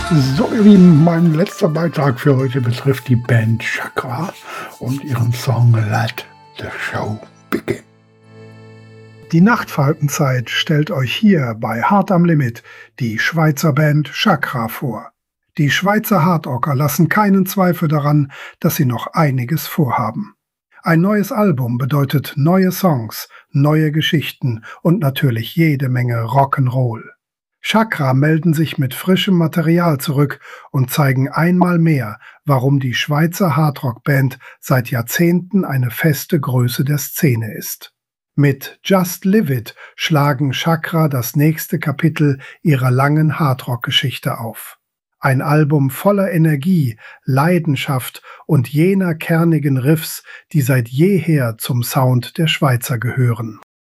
So, ihr Lieben, mein letzter Beitrag für heute betrifft die Band Chakra und ihren Song Let the Show Begin. Die Nachtfalkenzeit stellt euch hier bei Hard am Limit die Schweizer Band Chakra vor. Die Schweizer Hardrocker lassen keinen Zweifel daran, dass sie noch einiges vorhaben. Ein neues Album bedeutet neue Songs, neue Geschichten und natürlich jede Menge Rock'n'Roll. Chakra melden sich mit frischem Material zurück und zeigen einmal mehr, warum die Schweizer Hardrock-Band seit Jahrzehnten eine feste Größe der Szene ist. Mit Just Live It schlagen Chakra das nächste Kapitel ihrer langen Hardrock-Geschichte auf. Ein Album voller Energie, Leidenschaft und jener kernigen Riffs, die seit jeher zum Sound der Schweizer gehören.